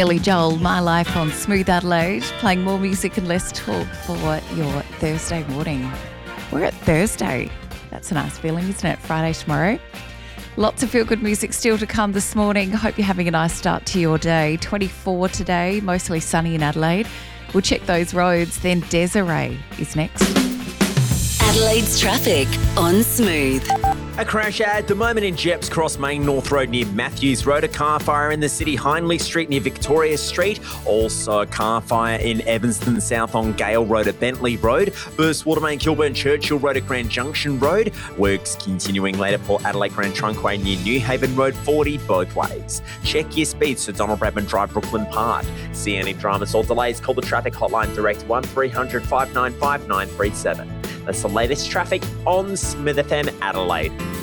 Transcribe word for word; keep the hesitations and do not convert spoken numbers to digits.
Billy Joel, My Life on Smooth Adelaide, playing more music and less talk for your Thursday morning. We're at Thursday. That's a nice feeling, isn't it? Friday tomorrow. Lots of feel-good music still to come this morning. Hope you're having a nice start to your day. twenty-four today, mostly sunny in Adelaide. We'll check those roads. Then Desiree is next. Adelaide's traffic on Smooth. A crash at the moment in Jeps Cross Main North Road near Matthews Road. A car fire in the city, Hindley Street near Victoria Street. Also a car fire in Evanston South on Gale Road at Bentley Road. Burst water main Kilburn Churchill Road at Grand Junction Road. Works continuing later for Adelaide Grand Trunkway near New Haven Road, forty both ways. Check your speeds to Donald Bradman Drive, Brooklyn Park. See any dramas or delays, call the traffic hotline direct one three hundred, five nine five, nine three seven. That's the latest traffic on Smith F M Adelaide.